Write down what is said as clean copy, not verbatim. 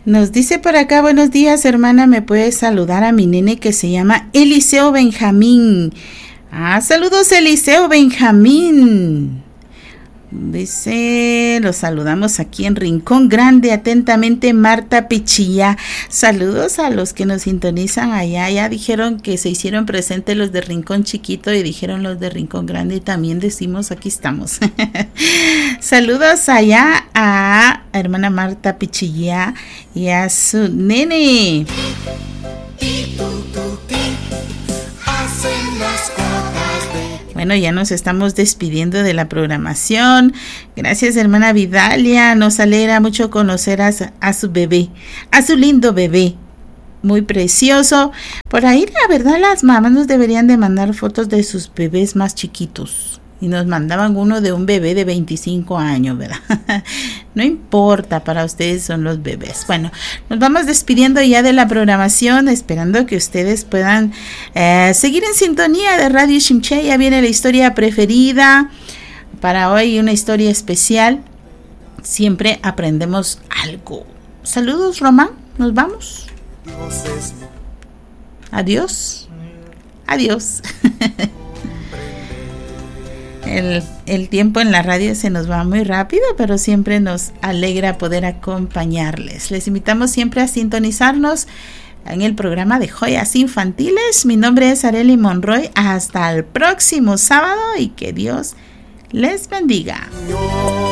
Nos dice por acá, buenos días, hermana, ¿me puedes saludar a mi nene que se llama Eliseo Benjamín? Saludos, Eliseo Benjamín. Dice, los saludamos aquí en Rincón Grande, atentamente Marta Pichilla. Saludos a los que nos sintonizan allá. Ya dijeron que se hicieron presentes los de Rincón Chiquito y dijeron los de Rincón Grande y también decimos aquí estamos. Saludos allá a hermana Marta Pichilla y a su nene. Bueno, ya nos estamos despidiendo de la programación. Gracias, hermana Vidalia. Nos alegra mucho conocer a su bebé, a su lindo bebé. Muy precioso. Por ahí, la verdad, las mamás nos deberían de mandar fotos de sus bebés más chiquitos. Y nos mandaban uno de un bebé de 25 años, ¿verdad? No importa, para ustedes son los bebés. Bueno, nos vamos despidiendo ya de la programación, esperando que ustedes puedan seguir en sintonía de Radio Shimche. Ya viene la historia preferida. Para hoy una historia especial. Siempre aprendemos algo. Saludos, Román. Nos vamos. Adiós. Adiós. El tiempo en la radio se nos va muy rápido, pero siempre nos alegra poder acompañarles. Les invitamos siempre a sintonizarnos en el programa de Joyas Infantiles. Mi nombre es Arely Monroy. Hasta el próximo sábado y que Dios les bendiga.